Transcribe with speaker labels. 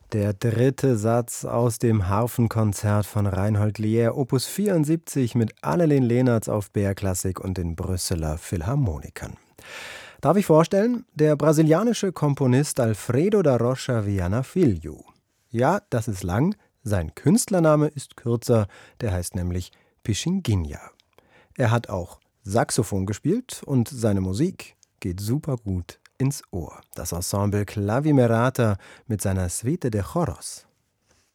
Speaker 1: Der dritte Satz aus dem Harfenkonzert von Reinhold Lier, Opus 74 mit Annelien Leenertz auf BR Klassik und den Brüsseler Philharmonikern. Darf ich vorstellen? Der brasilianische Komponist Alfredo da Rocha Viana Filho. Ja, das ist lang, sein Künstlername ist kürzer, der heißt nämlich Pichinguinha. Er hat auch Saxophon gespielt und seine Musik geht super gut ins Ohr. Das Ensemble Clavimerata mit seiner Suite de Choros.